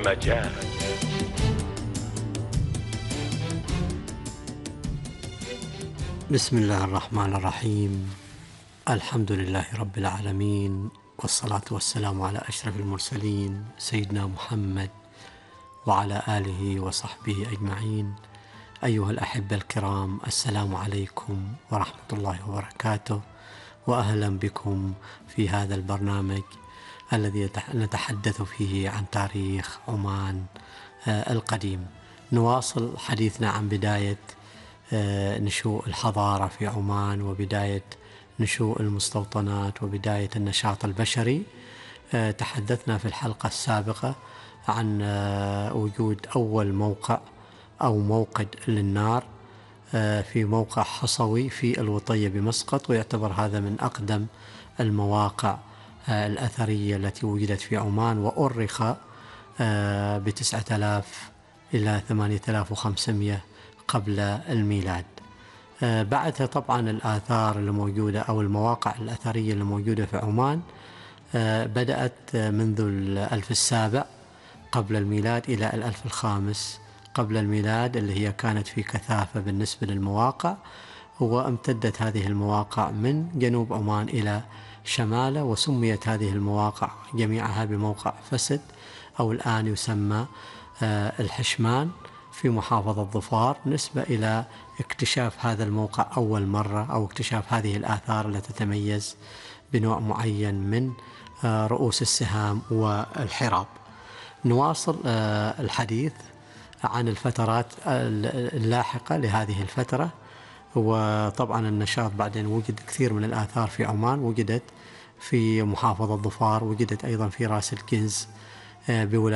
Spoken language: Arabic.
مجال. بسم الله الرحمن الرحيم. الحمد لله رب العالمين، والصلاة والسلام على أشرف المرسلين سيدنا محمد وعلى آله وصحبه أجمعين. أيها الأحبة الكرام، السلام عليكم ورحمة الله وبركاته، وأهلا بكم في هذا البرنامج الذي نتحدث فيه عن تاريخ عمان القديم. نواصل حديثنا عن بداية نشوء الحضارة في عمان، وبداية نشوء المستوطنات، وبداية النشاط البشري. تحدثنا في الحلقة السابقة عن وجود أول موقع أو موقد للنار في موقع حصوي في الوطية بمسقط، ويعتبر هذا من أقدم المواقع الأثرية التي وجدت في عمان، وأرخ ب9000 إلى 8500 قبل الميلاد. بعدها طبعا الآثار اللي موجودة أو المواقع الأثرية اللي موجودة في عمان بدأت منذ الألف السابع قبل الميلاد إلى الألف الخامس قبل الميلاد، اللي هي كانت في كثافة بالنسبة للمواقع، وامتدت هذه المواقع من جنوب عمان إلى شماله، وسميت هذه المواقع جميعها بموقع فسد، أو الآن يسمى الحشمان في محافظة ظفار، نسبة إلى اكتشاف هذا الموقع أول مرة، أو اكتشاف هذه الآثار التي تتميز بنوع معين من رؤوس السهام والحراب. نواصل الحديث عن الفترات اللاحقة لهذه الفترة. وطبعا النشاط بعدين وجد كثير من الآثار في عمان، وجدت في محافظة ظفار، وجدت أيضا في راس الكنز بولاية